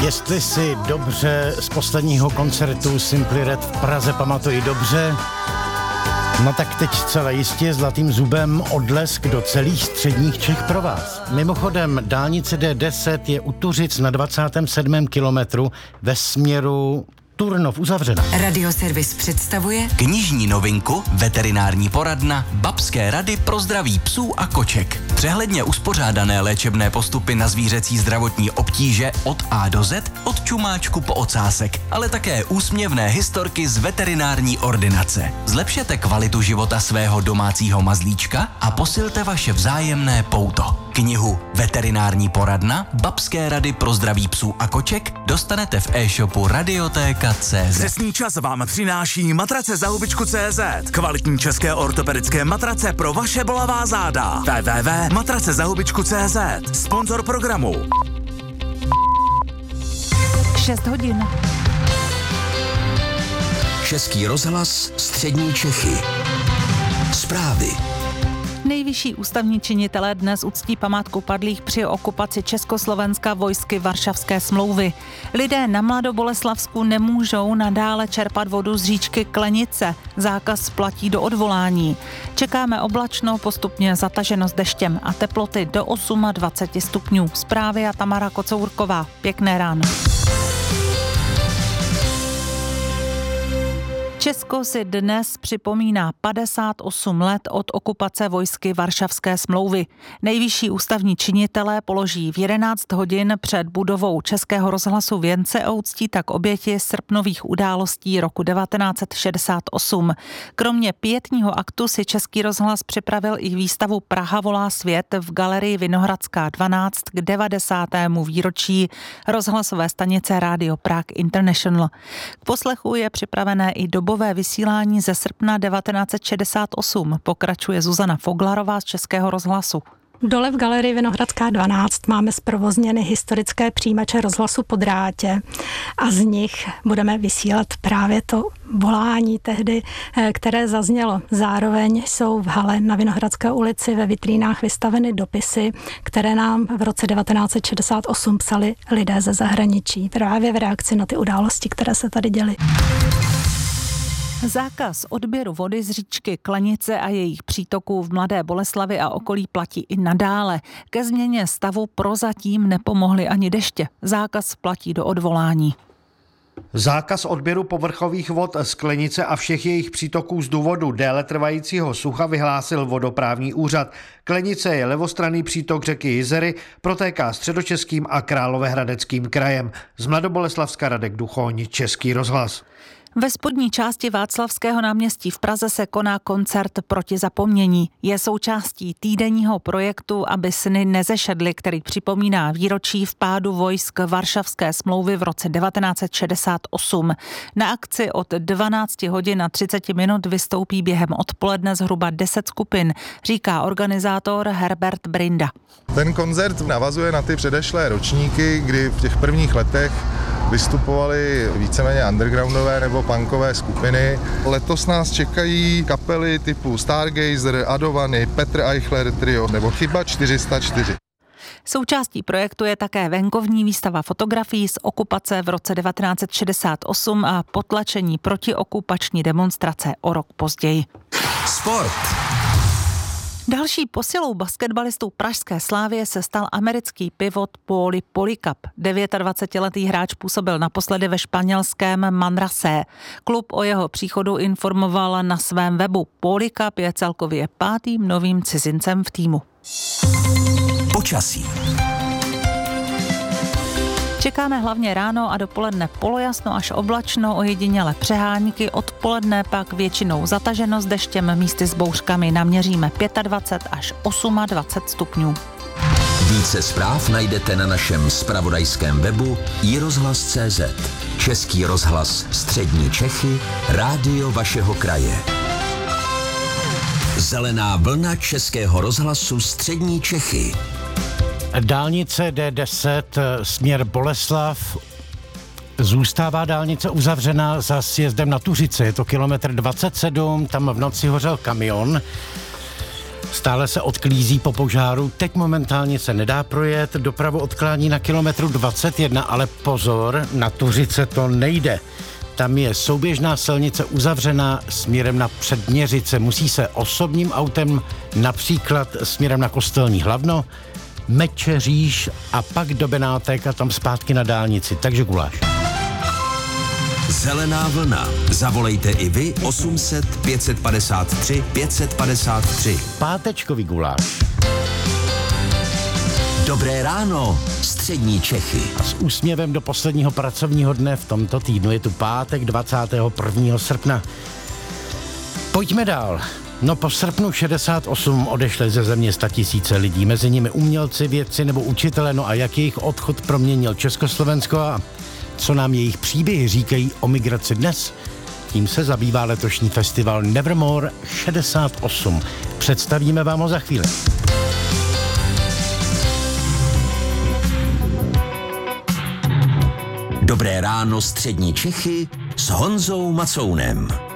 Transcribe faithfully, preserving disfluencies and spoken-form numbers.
Jestli si dobře z posledního koncertu Simply Red v Praze pamatuji dobře, no tak teď zcela jistě zlatým zubem odlesk do celých středních Čech pro vás. Mimochodem, dálnice D deset je u Tuřic na dvacátém sedmém kilometru ve směru Turnov uzavřena. Radioservis představuje knižní novinku Veterinární poradna Babské rady pro zdraví psů a koček. Přehledně uspořádané léčebné postupy na zvířecí zdravotní obtíže od A do Z, od čumáčku po ocásek, ale také úsměvné historky z veterinární ordinace. Zlepšete kvalitu života svého domácího mazlíčka a posilte vaše vzájemné pouto. Knihu Veterinární poradna Babské rady pro zdraví psů a koček dostanete v e-shopu Radiotéka tečka cé zet. Přesný čas vám přináší matrace za hubičku tečka cé zet. Kvalitní české ortopedické matrace pro vaše bolavá záda. w w w tečka matrace za hubičku tečka cé zet. Sponzor programu. šest hodin. Český rozhlas Střední Čechy. Zprávy. Nejvyšší ústavní činitelé dnes uctí památku padlých při okupaci Československa vojsky Varšavské smlouvy. Lidé na Mladoboleslavsku nemůžou nadále čerpat vodu z říčky Klenice. Zákaz platí do odvolání. Čekáme oblačno, postupně zataženo s deštěm a teploty do dvacet osm stupňů. Zprávy a Tamara Kocourková. Pěkné ráno. Česko si dnes připomíná padesát osm let od okupace vojsky Varšavské smlouvy. Nejvyšší ústavní činitelé položí v jedenáct hodin před budovou Českého rozhlasu věnce a uctí tak oběti srpnových událostí roku devatenáct set šedesát osm. Kromě pietního aktu si Český rozhlas připravil i výstavu Praha volá svět v galerii Vinohradská dvanáct k devadesátému výročí rozhlasové stanice Radio Prague International. K poslechu je připravené i dobové vysílání ze srpna devatenáct set šedesát osm, pokračuje Zuzana Foglarová z Českého rozhlasu. Dole v galerii Vinohradská dvanáct máme zprovozněny historické přijímače rozhlasu po drátě a z nich budeme vysílat právě to volání tehdy, které zaznělo. Zároveň jsou v hale na Vinohradské ulici ve vitrínách vystaveny dopisy, které nám v roce devatenáct set šedesát osm psali lidé ze zahraničí, právě v reakci na ty události, které se tady děly. Zákaz odběru vody z říčky Klenice a jejich přítoků v Mladé Boleslavi a okolí platí i nadále. Ke změně stavu prozatím nepomohly ani deště. Zákaz platí do odvolání. Zákaz odběru povrchových vod z Klenice a všech jejich přítoků z důvodu déle trvajícího sucha vyhlásil vodoprávní úřad. Klenice je levostranný přítok řeky Jizery, protéká Středočeským a Královéhradeckým krajem. Z Mladoboleslavska Radek Duchoň, Český rozhlas. Ve spodní části Václavského náměstí v Praze se koná koncert Proti zapomnění. Je součástí týdenního projektu Aby sny nezešedly, který připomíná výročí vpádu vojsk Varšavské smlouvy v roce devatenáct set šedesát osm. Na akci od dvanáct hodin a třicet minut vystoupí během odpoledne zhruba deset skupin, říká organizátor Herbert Brinda. Ten koncert navazuje na ty předešlé ročníky, kdy v těch prvních letech vystupovaly víceméně undergroundové nebo punkové skupiny. Letos nás čekají kapely typu Stargazer, Adovany, Petr Eichler Trio nebo Chyba čtyři sta čtyři. Součástí projektu je také venkovní výstava fotografií z okupace v roce devatenáct set šedesát osm a potlačení protiokupační demonstrace o rok později. Sport. Další posilou basketbalistů pražské Slavie se stal americký pivot Pauli Polycap. dvacetdevětiletý hráč působil naposledy ve španělském Manrese. Klub o jeho příchodu informoval na svém webu. Polycap je celkově pátým novým cizincem v týmu. Počasí. Čekáme hlavně ráno a dopoledne polojasno až oblačno, ojediněle přehánky, odpoledne pak většinou zataženo s deštěm, místy s bouřkami naměříme dvacet pět až dvacet osm stupňů. Více zpráv najdete na našem zpravodajském webu i rozhlas tečka cé zet. Český rozhlas Střední Čechy, rádio vašeho kraje. Zelená vlna Českého rozhlasu Střední Čechy. Dálnice D deset směr Boleslav. Zůstává dálnice uzavřena za sjezdem na Tuřice. Je to kilometr dvacet sedm, tam v noci hořel kamion. Stále se odklízí po požáru, teď momentálně se nedá projet, dopravu odklání na kilometru dvacet jedna, ale pozor, na Tuřice to nejde. Tam je souběžná silnice uzavřená směrem na Předměřice. Musí se osobním autem například směrem na Kostelní Hlavno, Mečeříž a pak do Benátek a tam zpátky na dálnici. Takže guláš. Zelená vlna. Zavolejte i vy osm set pět padesát tři pět padesát tři. Pátečkový guláš. Dobré ráno, střední Čechy. A s úsměvem do posledního pracovního dne v tomto týdnu je tu pátek dvacátého prvního srpna. Pojďme dál. No po srpnu šedesát osm odešly ze země statisíce lidí, mezi nimi umělci, vědci nebo učitelé, no a jak jejich odchod proměnil Československo a co nám jejich příběhy říkají o migraci dnes? Tím se zabývá letošní festival Nevermore šedesát osm. Představíme vám ho za chvíli. Dobré ráno, střední Čechy s Honzou Macounem.